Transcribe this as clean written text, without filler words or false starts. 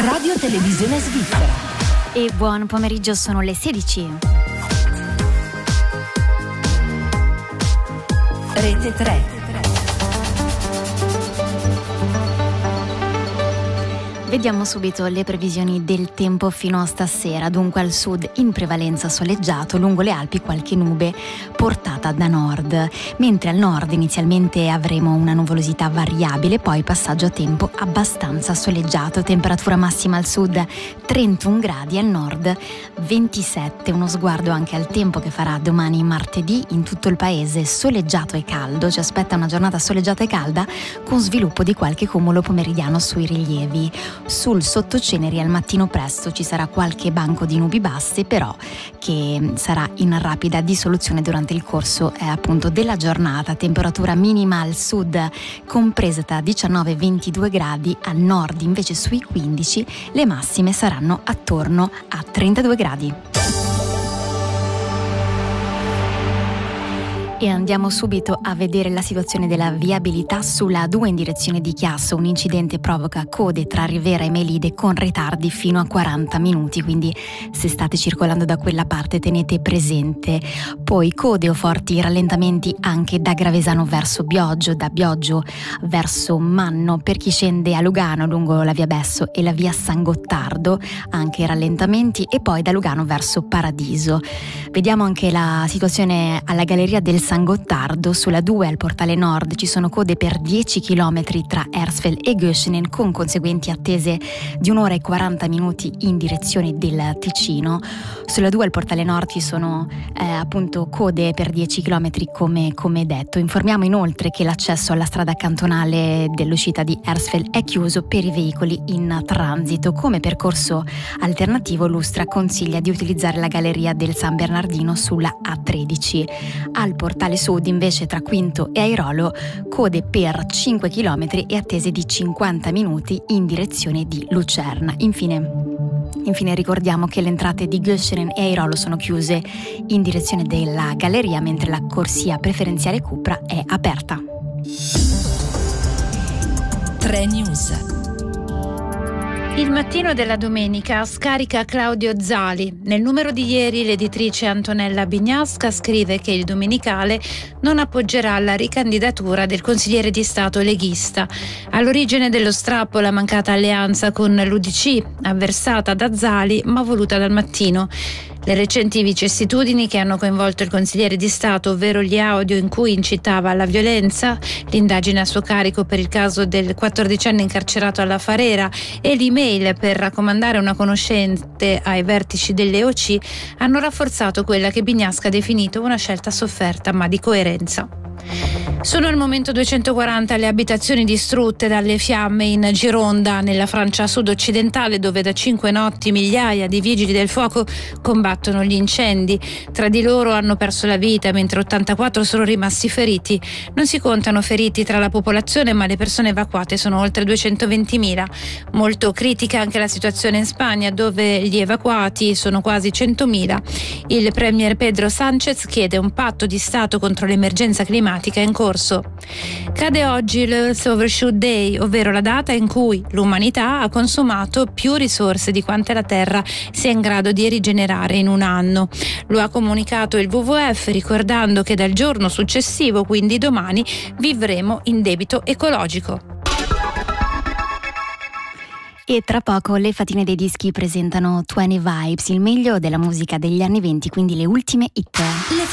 Radio Televisione Svizzera. E buon pomeriggio, sono le 16. Rete 3. Vediamo subito le previsioni del tempo fino a stasera. Dunque al sud in prevalenza soleggiato, lungo le Alpi qualche nube portata da nord, mentre al nord inizialmente avremo una nuvolosità variabile, poi passaggio a tempo abbastanza soleggiato, temperatura massima al sud 31 gradi, al nord 27. Uno sguardo anche al tempo che farà domani martedì in tutto il paese, soleggiato e caldo, ci aspetta una giornata soleggiata e calda con sviluppo di qualche cumulo pomeridiano sui rilievi. Sul sottoceneri al mattino presto ci sarà qualche banco di nubi basse, però che sarà in rapida dissoluzione durante il corso appunto della giornata. Temperatura minima al sud compresa tra 19 e 22 gradi, al nord invece sui 15, le massime saranno attorno a 32 gradi. E andiamo subito a vedere la situazione della viabilità sulla A2 in direzione di Chiasso. Un incidente provoca code tra Rivera e Melide con ritardi fino a 40 minuti, quindi se state circolando da quella parte tenete presente. Poi code o forti rallentamenti anche da Gravesano verso Bioggio, da Bioggio verso Manno per chi scende a Lugano lungo la via Besso e la via San Gottardo, anche rallentamenti, e poi da Lugano verso Paradiso. Vediamo anche la situazione alla galleria del San Gottardo. Sulla 2 al portale nord ci sono code per 10 km tra Ersfeld e Göschenen, con conseguenti attese di 1 ora e 40 minuti in direzione del Ticino. Sulla 2 al portale nord ci sono appunto code per 10 km come detto. Informiamo inoltre che l'accesso alla strada cantonale dell'uscita di Ersfeld è chiuso per i veicoli in transito. Come percorso alternativo l'Ustra consiglia di utilizzare la galleria del San Bernardino sulla A13. Al portale sud invece tra Quinto e Airolo code per 5 km e attese di 50 minuti in direzione di Lucerna. Infine ricordiamo che le entrate di Göschenen e Airolo sono chiuse in direzione della galleria, mentre la corsia preferenziale Cupra è aperta. 3 News. Il mattino della domenica scarica Claudio Zali. Nel numero di ieri l'editrice Antonella Bignasca scrive che il Domenicale non appoggerà la ricandidatura del consigliere di Stato leghista. All'origine dello strappo la mancata alleanza con l'UDC, avversata da Zali ma voluta dal Mattino. Le recenti vicissitudini che hanno coinvolto il consigliere di Stato, ovvero gli audio in cui incitava alla violenza, l'indagine a suo carico per il caso del 14enne incarcerato alla Farera e l'email per raccomandare una conoscente ai vertici delle OC, hanno rafforzato quella che Bignasca ha definito una scelta sofferta ma di coerenza. Sono al momento 240 le abitazioni distrutte dalle fiamme in Gironda, nella Francia sud-occidentale, dove da 5 notti migliaia di vigili del fuoco combattono gli incendi. Tra di loro hanno perso la vita, mentre 84 sono rimasti feriti. Non si contano feriti tra la popolazione, ma le persone evacuate sono oltre 220.000. Molto critica anche la situazione in Spagna, dove gli evacuati sono quasi 100.000. Il premier Pedro Sánchez chiede un patto di Stato contro l'emergenza climatica in corso. Cade oggi l'Earth Overshoot Day, ovvero la data in cui l'umanità ha consumato più risorse di quante la Terra sia in grado di rigenerare in un anno. Lo ha comunicato il WWF, ricordando che dal giorno successivo, quindi domani, vivremo in debito ecologico. E tra poco le Fatine dei Dischi presentano 20 Vibes, il meglio della musica degli anni 20, quindi le ultime hit.